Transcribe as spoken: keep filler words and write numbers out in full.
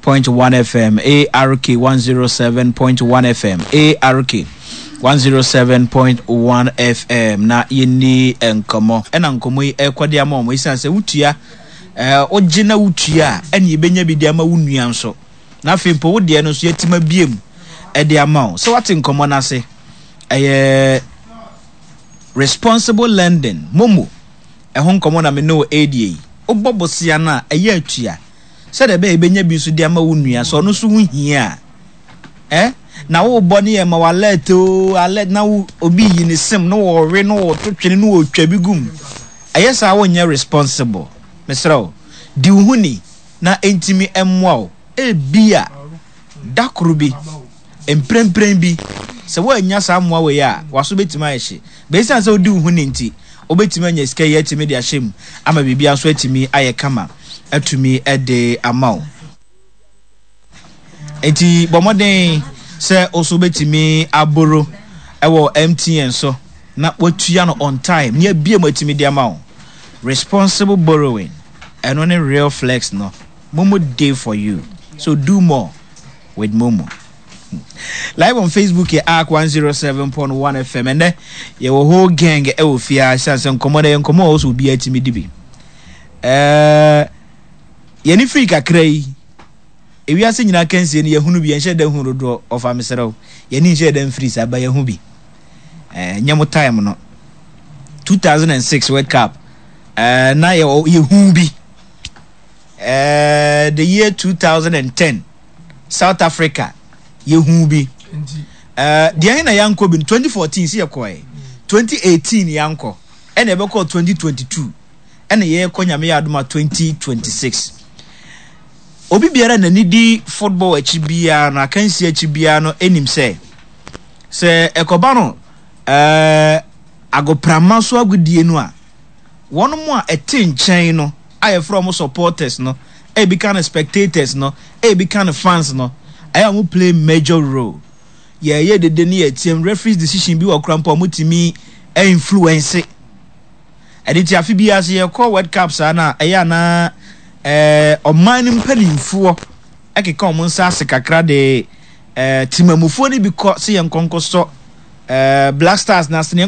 point one F M, A R K one oh seven point one F M, A R K one oh seven point one F M. Na yeni enkomo ena nkomo yi ekwade ama omo isan se wutua eh ogina wutua ene yebenya bi de ama wunua nso na afempo wo de no so yatima biem e de ama so what nkomo na se eh responsible lending momo ehon nkomo na me no A D A obobosia na eye atua se de be ebenya bi so de ama wunua so no so hu hia eh na wo boni e ma wallet o alert na obi yi ni sim no wo re no wo twetwe no wo twa bi gum ayesa wo nya responsible mesrawo di huni na entimi emwa e bia dakuru bi emprempren bi se wo anya sa amwa we ya waso betima ayehye be san se odi huni nti obetima anya sika ye timi de ahyem ama bibia so atimi aye kama atumi ede amaw enti bomoden se also betimi aboro ewo M T N so na watua no on time nya bia matimi de amaw responsible borrowing and only real flex no Momo day for you, so do more with Momo. Live on Facebook ya A R K one oh seven point one F M and ya wo whole gang e wo fia sansan komo de komo also bi atimi dibi eh ye ni free kakra yi ewi ase nyina kansie ne yehunu bi enhye da hunu do of amserew ye ni enhye da free sa ba yehu bi eh nyamo time no two thousand six World Cup eh na ye yehu bi eh the year two thousand ten South Africa yehu bi eh dia na yanko bi twenty fourteen si yekoe twenty eighteen yanko ene be call twenty twenty-two ene ye konyame ya adoma twenty twenty-six obi biara na nidi football achi bia na kansi achi bia no enim se se ekoba no eh agoprama so agudie no a wono mo a ete nchen no aye from supporters no e be kind of spectators no e be kind of fans no I am play major role yeah yeah the the team referees decision bi wo krampo mutimi e influence e dit afi bi ase ye call World Cup sa na eya na eh oman mpanimfo ekeka omo nsa ase kakra de eh timamufo ni bi ko se ye nkonko so eh Black Stars na se